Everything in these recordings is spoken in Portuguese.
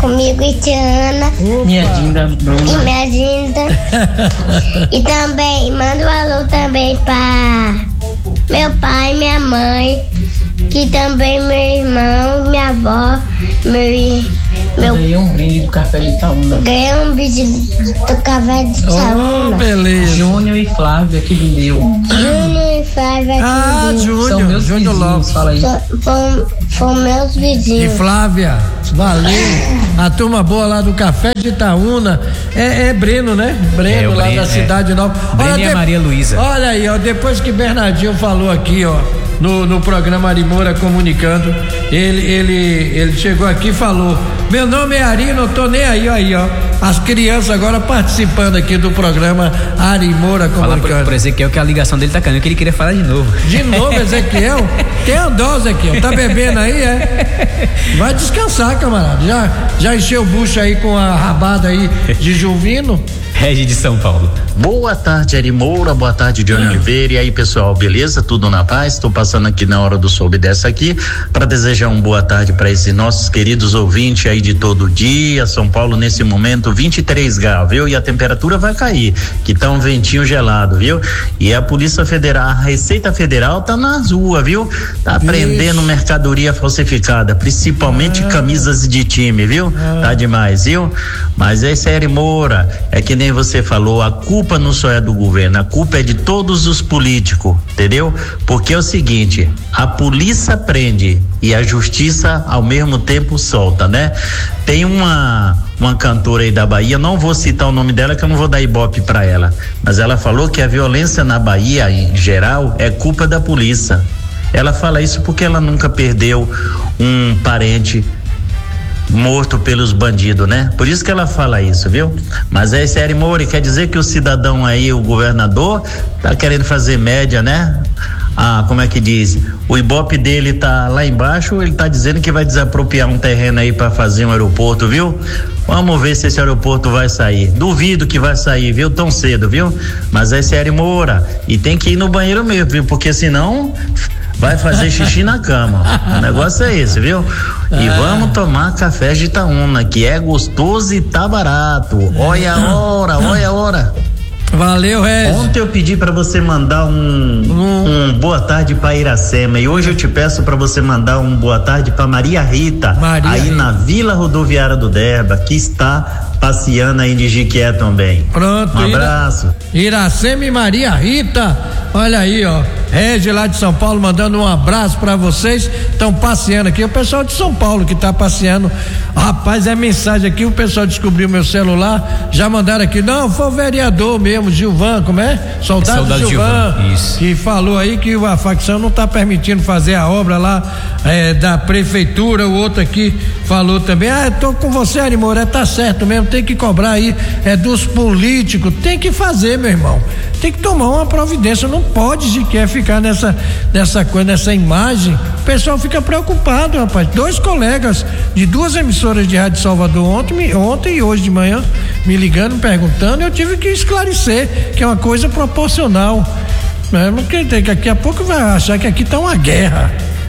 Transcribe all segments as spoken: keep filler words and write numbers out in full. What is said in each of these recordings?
comigo e Tiana. Minha linda Bruna. E minha linda. E também, manda um alô também pra meu pai, minha mãe, que também meu irmão, minha avó, meu... meu... Ganhei um brinde do Café de Itaúna. Ganhei um brinde do Café de Itaúna. Oh, beleza. Júnior e Flávia que me deu. Júnior e Flávia. Ah, Júnior. São meus Júnior vizinhos, Lopes. fala aí. Foram, foram meus E vizinhos. Flávia, valeu. A turma boa lá do Café de Itaúna. É, é Breno, né? Breno, É, o lá Breno, da é. Cidade Nova. Breno Olha, e a de- Maria Luísa. Olha aí, ó, depois que Bernardinho falou aqui, ó, no, no programa Ari Moura Comunicando, ele, ele, ele chegou aqui e falou: meu nome é Ari, não tô nem aí, ó, aí, ó. As crianças agora participando aqui do programa Ari Moura Fala por, Comunicando. por Ezequiel que a ligação dele tá caindo, que ele queria falar de novo. De novo, Ezequiel? Tem a dose aqui, ó. Tá bebendo aí, é? Vai descansar, camarada. Já, já encheu o bucho aí com a rabada aí de Juvino? Regi de São Paulo. Boa tarde, Ari Moura, boa tarde, Johnny Oliveira. E aí, pessoal, beleza? Tudo na paz? Estou passando aqui na hora do soube dessa aqui para desejar uma boa tarde para esses nossos queridos ouvintes aí de todo dia. São Paulo nesse momento vinte e três graus, viu? E a temperatura vai cair, que tá um ventinho gelado, viu? E a Polícia Federal, a Receita Federal tá nas ruas, viu? Tá prendendo mercadoria falsificada, principalmente Ah. camisas de time, viu? Ah. Tá demais, viu? Mas esse é Ari Moura, é que nem você falou, a culpa não só é do governo, a culpa é de todos os políticos, entendeu? Porque é o seguinte, a polícia prende e a justiça ao mesmo tempo solta, né? Tem uma uma cantora aí da Bahia, não vou citar o nome dela que eu não vou dar ibope pra ela, mas ela falou que a violência na Bahia em geral é culpa da polícia. Ela fala isso porque ela nunca perdeu um parente morto pelos bandidos, né? Por isso que ela fala isso, viu? Mas é esse Ari Moura, quer dizer que o cidadão aí, o governador, tá querendo fazer média, né? Ah, como é que diz? O ibope dele tá lá embaixo, ele tá dizendo que vai desapropriar um terreno aí para fazer um aeroporto, viu? Vamos ver se esse aeroporto vai sair. Duvido que vai sair, viu? Tão cedo, viu? Mas esse é Ari Moura, e tem que ir no banheiro mesmo, viu? Porque senão vai fazer xixi na cama. O negócio é esse, viu? E vamos tomar café de Itaúna, que é gostoso e tá barato. Olha a hora, olha a hora. Valeu, Regis. Ontem eu pedi pra você mandar um, um boa tarde pra Iracema, e hoje eu te peço pra você mandar um boa tarde pra Maria Rita, Maria aí Rita. na Vila Rodoviária do Derba, que está passeando aí de Jiquié também. Pronto. Um abraço. Iracema e Maria Rita, olha aí, ó, Regi lá de São Paulo mandando um abraço pra vocês, estão passeando aqui, o pessoal de São Paulo que tá passeando, rapaz, é mensagem aqui, o pessoal descobriu meu celular, já mandaram aqui, não, foi o vereador mesmo, Gilvan, como é? Soldado, Soldado Gilvan, Gilvan, isso. que falou aí que a facção não tá permitindo fazer a obra lá é, da prefeitura, o outro aqui falou também, ah, eu tô com você, Ari Moura, tá certo mesmo, tem que cobrar aí, é dos políticos, tem que fazer, meu irmão, tem que tomar uma providência, não pode sequer ficar nessa, nessa coisa, nessa imagem, o pessoal fica preocupado, rapaz, dois colegas de duas emissoras de Rádio Salvador ontem, me- ontem e hoje de manhã, me ligando, perguntando, eu tive que esclarecer que é uma coisa proporcional, né? Porque daqui a pouco vai achar que aqui tá uma guerra.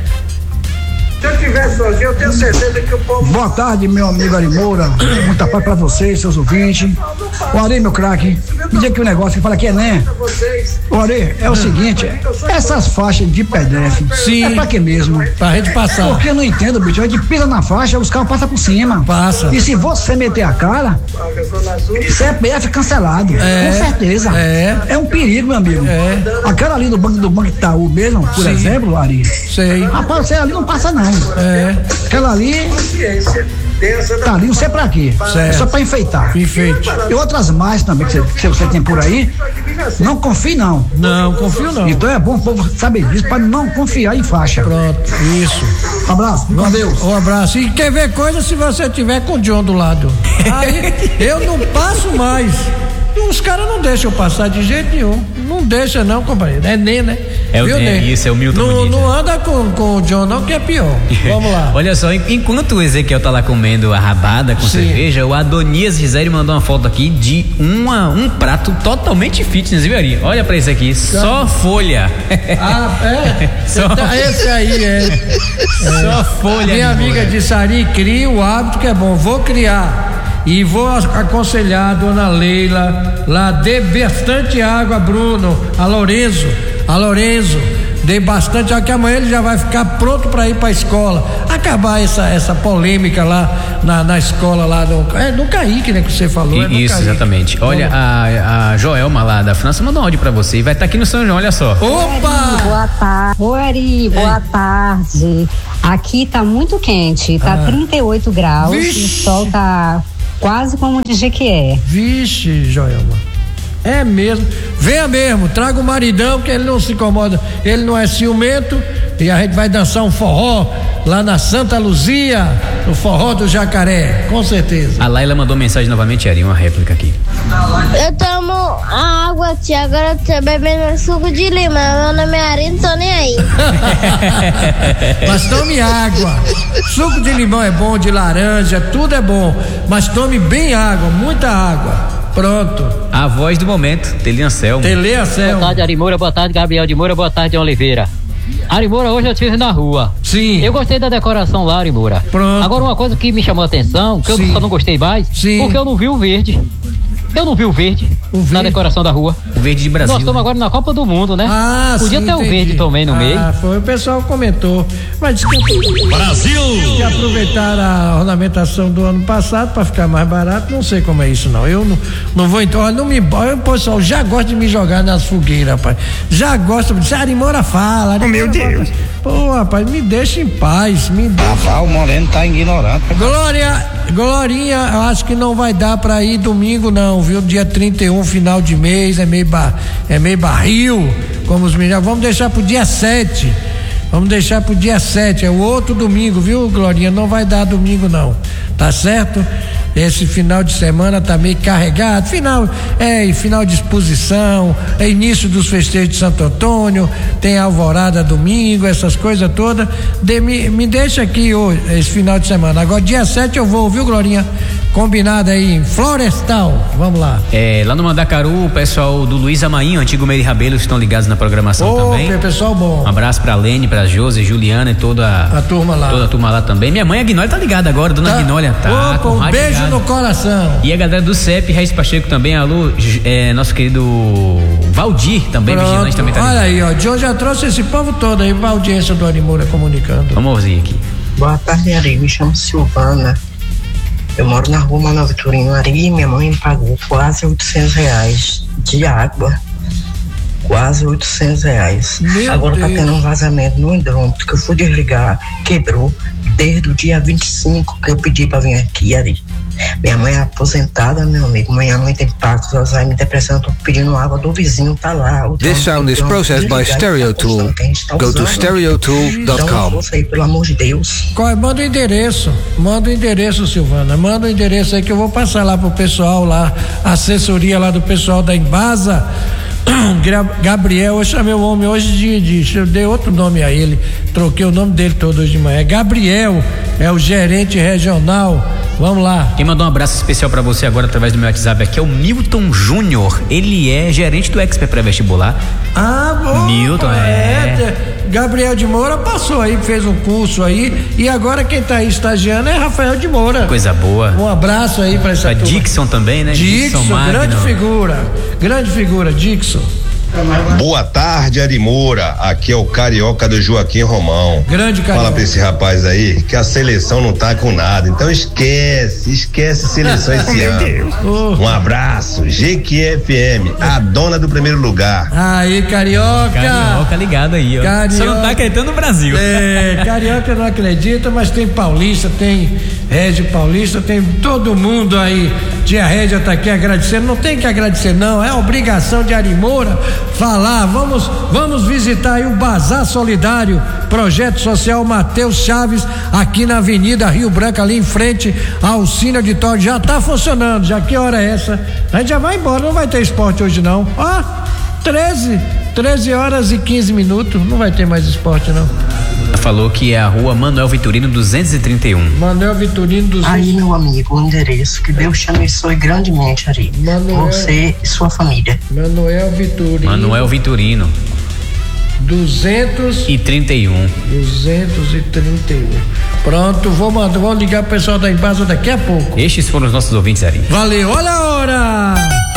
Se eu estiver sozinho, eu tenho certeza que o povo. Boa tarde, meu amigo Ari Moura. Muita paz pra vocês, seus ouvintes. O Ari, meu craque, me diga aqui um negócio que fala que é, né? O Ari, é o seguinte, essas faixas de pedestre, Sim. é pra quê mesmo? Pra gente passar. Porque eu não entendo, bicho. A gente pisa na faixa, os carros passam por cima. Passa. E se você meter a cara, C P F cancelado. É, com certeza. é. É um perigo, meu amigo. É. Aquela ali do banco do Banco Itaú mesmo, por Sim. exemplo, Ari. Sei. Rapaz, você ali não passa não. É. Aquela ali tá ali, não sei pra quê. Certo. É só pra enfeitar. Enfeite. E outras mais também que você, que você tem por aí, não confie não. Não, confio não. Então é bom o povo saber disso pra não confiar em faixa. Pronto, isso. Um abraço, com Deus. Um abraço. E quer ver coisa se você tiver com o John do lado. Aí eu não passo mais. os caras não deixam passar de jeito nenhum. Não deixa não, companheiro. É nem, né? É, Viu, é Nê? isso, é o Milton Não, Bonito. não anda com, com o John não, que é pior. Vamos lá. Olha só, enquanto o Ezequiel tá lá comendo a rabada com Sim. cerveja, o Adonias Gisele mandou uma foto aqui de uma, um prato totalmente fitness, viu, Ari? Olha pra isso aqui, só folha. Ah, é? Só- Tá, esse aí é. Só folha. Minha de amiga folha. disse, Ari, cria o hábito que é bom. Vou criar. E vou aconselhar a dona Leila lá, dê bastante água, Bruno, a Lorenzo, a Lorenzo, dê bastante água, que amanhã ele já vai ficar pronto para ir para a escola. Acabar essa, essa polêmica lá na, na escola lá no, é, no Kaique, né, que você falou. É no Isso, Kaique. exatamente. Olha, a, a Joelma lá da França mandou um áudio pra você e vai estar aqui no São João, olha só. Opa! Boa tarde. Oi, Ari, boa tarde. Aqui tá muito quente, tá Ah. trinta e oito graus, Vixe. o sol tá quase como de Jequié. Vixe, Joelma. É mesmo. Venha mesmo, traga o maridão, que ele não se incomoda. Ele não é ciumento. E a gente vai dançar um forró lá na Santa Luzia, o forró do Jacaré, com certeza. A Laila mandou mensagem novamente, Ari, uma réplica aqui. Eu tomo a água, tia, agora eu tô bebendo suco de limão. Meu nome é Ari, não tô nem aí. Mas tome água. Suco de limão é bom, de laranja, tudo é bom. Mas tome bem água, muita água. Pronto. A voz do momento, Tele Anselmo. Tele Anselmo. Boa tarde, Ari Moura. Boa tarde, Gabriel de Moura. Boa tarde, John Oliveira. Ari Moura, hoje eu estive na rua. Sim. Eu gostei da decoração lá, Ari Moura. Pronto. Agora, uma coisa que me chamou a atenção, que Sim. eu só não gostei mais, Sim. porque eu não vi o verde. Eu não vi o verde, O verde? na decoração da rua. O verde de Brasil. Nós estamos agora na Copa do Mundo, né? Ah, Podia sim, ter o entendi. verde também no ah, meio. foi, o pessoal comentou. Mas disse que Brasil! que aproveitar a ornamentação do ano passado para ficar mais barato, não sei como é isso não. Eu não, não vou então, não me, eu, pessoal, já gosto de me jogar nas fogueiras, rapaz. Já gosto de Ari Moura fala. Ari meu Moura Deus. fala. Pô, rapaz, me deixa em paz, me deixa. Rafael Moreno tá ignorante. Glória, Glorinha, eu acho que não vai dar pra ir domingo não, viu? Dia trinta e um, final de mês, é meio, ba, é meio barril, como os meninos. Vamos deixar pro dia sete. Vamos deixar pro dia sete, é o outro domingo, viu, Glorinha? Não vai dar domingo não, tá certo? Esse final de semana tá meio carregado, final, é, final de exposição, é início dos festejos de Santo Antônio, tem alvorada domingo, essas coisas todas. De, me, me deixa aqui hoje, esse final de semana. Agora dia sete eu vou, viu, Glorinha? Combinado aí em Florestal, vamos lá. É, lá no Mandacaru, o pessoal do Luiz Amainho, antigo Meire Rabelo, estão ligados na programação Ô, também. pessoal bom. Um abraço pra Lene, pra Josi, Juliana e toda A turma lá. Toda a turma lá também. Minha mãe, a Guinólia, tá ligada agora, dona Tá? Guinólia, tá. Opa, com o um rádio beijo ligado. no coração. E a galera do C E P, Reis Pacheco também, alô, é, nosso querido Valdir também, Pronto. vigilante também tá Olha ligado. aí, ó, John já trouxe esse povo todo aí pra audiência do Ari Moura comunicando. Vamos ouvir aqui. Boa tarde, Ari. Me chamo Silvana. Eu moro na rua Manuel Vitorino, Ari. Minha mãe pagou quase oitocentos reais de água. Quase oitocentos reais. Meu Agora tá Deus. tendo um vazamento no hidrômetro que eu fui desligar, quebrou desde o dia vinte e cinco que eu pedi pra vir aqui, Ari. Minha mãe é aposentada, meu amigo. Minha mãe tem Parkinson, Alzheimer, depressão. Tô pedindo água do vizinho, tá lá. O This sound is processed by Stereotool. Go to stereotool dot Então, com. força aí, pelo amor de Deus. Qual- Manda o endereço, manda o endereço, Silvana, manda o endereço aí que eu vou passar lá pro pessoal lá, a assessoria lá do pessoal da Embasa. Gra- Gabriel, eu chamei o homem hoje de, de, eu dei outro nome a ele, troquei o nome dele todo hoje de manhã. É Gabriel, é o gerente regional. Vamos lá. Quem mandou um abraço especial pra você agora através do meu WhatsApp aqui é o Milton Júnior. Ele é gerente do Expert Pré-Vestibular. Ah, bom. Milton, é. Gabriel de Moura passou aí, fez um curso aí, e agora quem tá aí estagiando é Rafael de Moura. Coisa boa. Um abraço aí pra essa A turma. Dixon também, né? Dixon, Magno. grande figura, grande figura, Dixon. Boa tarde, Ari Moura. Aqui é o Carioca do Joaquim Romão. Grande Carioca. Fala pra esse rapaz aí que a seleção não tá com nada. Então esquece, esquece seleção esse ano. Oh. Um abraço, G Q F M, a dona do primeiro lugar. Aí, Carioca. Carioca ligado aí, ó. Carioca. Só não tá acreditando no Brasil. É, Carioca não acredita, mas tem Paulista, tem Régio Paulista, tem todo mundo aí tia Régia tá aqui agradecendo, não tem que agradecer não, é obrigação de Ari Moura falar, vamos, vamos visitar aí o Bazar Solidário, projeto social Matheus Chaves, aqui na Avenida Rio Branco, ali em frente ao Cine Auditório, já tá funcionando, já que hora é essa? A gente já vai embora, não vai ter esporte hoje não, ó, treze, treze horas e quinze minutos, não vai ter mais esporte não. Falou que é a rua Manuel Vitorino duzentos e trinta e um. Manuel Vitorino duzentos. Aí, meu amigo, o endereço, que Deus te abençoe grandemente, Ari. Manuel, você e sua família. Manuel Vitorino. Manuel Vitorino. duzentos e trinta e um. duzentos e trinta e um. Pronto, vou mandar, vou ligar pro pessoal da Embasa daqui a pouco. Estes foram os nossos ouvintes, Ari. Valeu, olha a hora!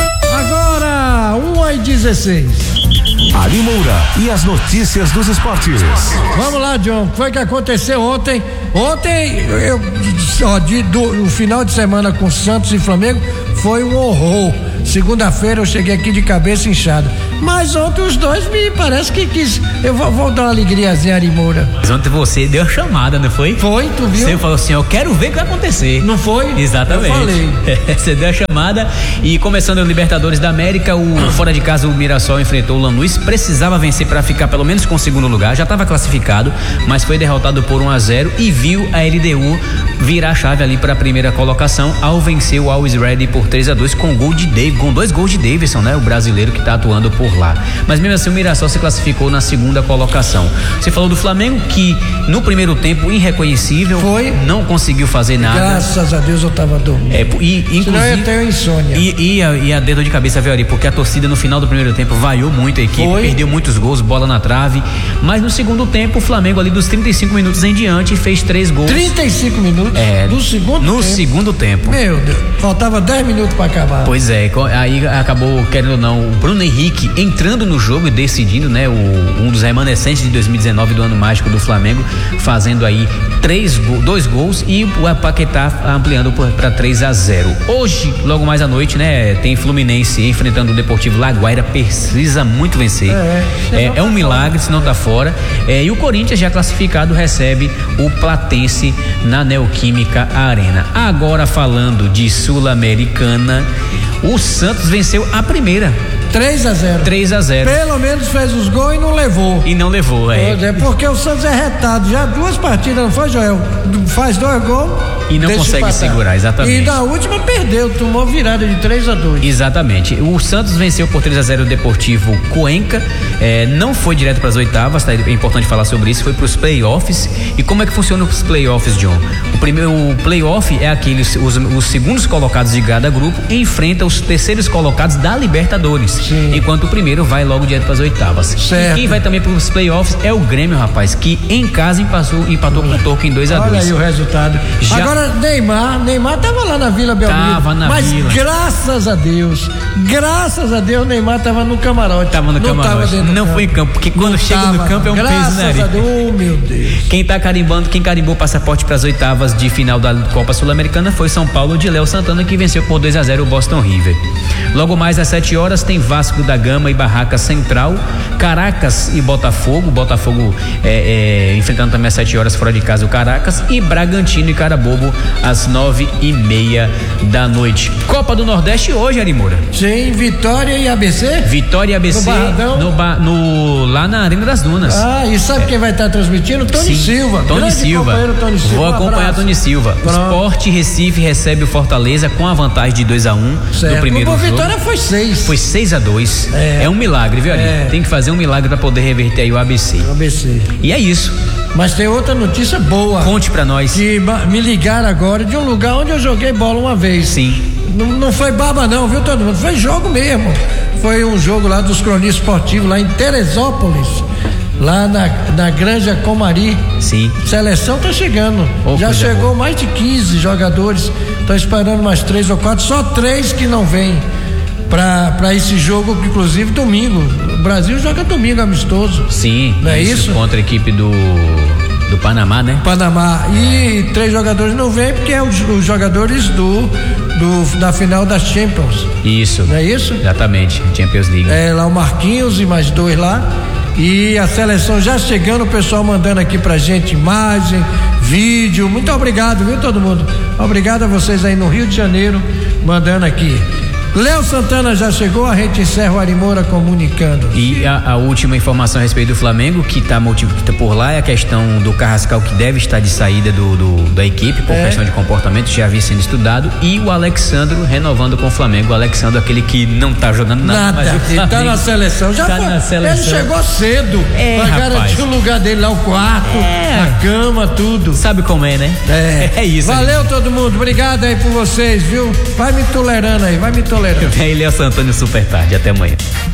Agora, uma e dezesseis. Ari Moura e as notícias dos esportes. Vamos lá, John. O que foi que aconteceu ontem? Ontem, eu, ó, de, do, o final de semana com Santos e Flamengo foi um horror. Segunda-feira eu cheguei aqui de cabeça inchada. Mas ontem os dois me parece que quis. Eu vou, vou dar uma alegriazinha, Ari Moura. Mas ontem você deu a chamada, não foi? Foi, tu viu? Você falou assim, eu quero ver o que vai acontecer. Não foi? Exatamente. Eu falei. Você deu a chamada e começando o Libertadores da América, o fora de casa o Mirassol enfrentou o Lanús, precisava vencer para ficar pelo menos com o segundo lugar, já estava classificado, mas foi derrotado por um a zero e viu a L D U virar a chave ali para a primeira colocação ao vencer o Always Ready por três a dois com gol de Dave, com dois gols de Davidson, né? O brasileiro que está atuando por lá. Mas mesmo assim o Mirassol se classificou na segunda colocação. Você falou do Flamengo que no primeiro tempo irreconhecível, foi, não conseguiu fazer nada. Graças a Deus eu tava dormindo. É, e inclusive senão eu tenho insônia. E, e, a, e a dedo de cabeça veio ali, porque a torcida no final do primeiro tempo vaiou muito a equipe, foi, perdeu muitos gols, bola na trave, mas no segundo tempo o Flamengo ali dos trinta e cinco minutos em diante fez três gols. trinta e cinco minutos? É, no segundo no tempo. segundo tempo. Meu Deus, faltava dez minutos para acabar. Pois é, aí acabou, querendo ou não, o Bruno Henrique entrando no jogo e decidindo, né, o, um dos remanescentes de dois mil e dezenove do ano mágico do Flamengo, fazendo aí três, dois gols e o Paquetá ampliando para três a zero. Hoje, logo mais à noite, né, tem Fluminense enfrentando o Deportivo Laguaira, precisa muito vencer. É, é, é um milagre, se não tá fora. É, e o Corinthians, já classificado, recebe o Platense na Neoquímica Arena. Agora, falando de Sul-Americana, o Santos venceu a primeira. três a zero. três a zero. Pelo menos fez os gols e não levou. E não levou, é. É porque o Santos é retado. Já duas partidas, não foi, Joel? Faz dois gols e não consegue empatar. Segurar, exatamente. E na última perdeu, tomou virada de três a dois. Exatamente. O Santos venceu por três a zero o Deportivo Cuenca. É, não foi direto para as oitavas, tá? É importante falar sobre isso. Foi para os playoffs. E como é que funciona os playoffs, John? O primeiro o playoff é aquele, os, os segundos colocados de cada grupo enfrentam os terceiros colocados da Libertadores. Sim. Enquanto o primeiro vai logo direto para as oitavas. Certo. E quem vai também para os playoffs é o Grêmio, rapaz, que em casa empatou, empatou com o Tolkien em dois a dois. Olha aí o resultado. Já... Agora Neymar, Neymar tava lá na Vila Belmiro. Tava na mas Vila. Graças a Deus, graças a Deus Neymar tava no camarote. Tava no não camarote. Tava não foi em campo, porque quando não chega tava, no campo é um graças peso, né? Graças a Deus, oh, meu Deus. Quem tá carimbando, quem carimbou o passaporte para as oitavas de final da Copa Sul-Americana foi São Paulo de Léo Santana, que venceu por dois a zero o Boston River. Logo mais às sete horas tem Vasco da Gama e Barraca Central, Caracas e Botafogo, Botafogo é, é, enfrentando também às sete horas fora de casa o Caracas, e Bragantino e Carabobo às nove e meia da noite. Copa do Nordeste hoje, Ari Moura. Sim, Vitória e A B C? Vitória e A B C no, no, no, lá na Arena das Dunas. Ah, e sabe é. quem vai estar tá transmitindo? Tony Sim, Silva. Tony Silva. Tony Silva. Vou acompanhar um Tony Silva. Sport Recife recebe o Fortaleza com a vantagem de dois a um um do primeiro o jogo. Vitória foi seis. Foi seis a dois. É. é um milagre, viu, Ari? É. Tem que fazer um milagre para poder reverter aí o A B C. O A B C. E é isso. Mas tem outra notícia boa. Conte pra nós. Que me ligaram agora de um lugar onde eu joguei bola uma vez. Sim. Não, não foi baba não, viu todo mundo? Foi jogo mesmo. Foi um jogo lá dos cronistas esportivos lá em Teresópolis. Lá na, na Granja Comari. Sim. Seleção tá chegando. Oh, já chegou boa. Mais de quinze jogadores. Estão esperando mais três ou quatro. Só três que não vêm pra, pra esse jogo, inclusive domingo. O Brasil joga domingo amistoso. Sim. Não é isso? isso? Contra a equipe do do Panamá, né? Panamá. E é. três jogadores não vêm porque é os, os jogadores do, do da final das Champions. Isso. Não é isso? Exatamente. Champions League. É, lá o Marquinhos e mais dois lá. E a seleção já chegando, o pessoal mandando aqui pra gente imagem, vídeo. Muito obrigado, viu, todo mundo? Obrigado a vocês aí no Rio de Janeiro mandando aqui. Léo Santana já chegou, a gente encerra o Ari Moura comunicando. E a, a última informação a respeito do Flamengo, que está tá por lá, é a questão do Carrascal, que deve estar de saída do, do da equipe por é. questão de comportamento, já havia sendo estudado, e o Alexandro renovando com o Flamengo. O Alexandro, aquele que não tá jogando nada, nada. mas ele tá na seleção, já tá foi, na seleção. Ele chegou cedo é, pra garantir o lugar dele lá, o quarto, é. a cama, tudo. Sabe como é, né? É, é isso. Valeu, gente. Todo mundo, obrigado aí por vocês, viu? Vai me tolerando aí, vai me tolerando. Vem Léo Santana super tarde, até amanhã.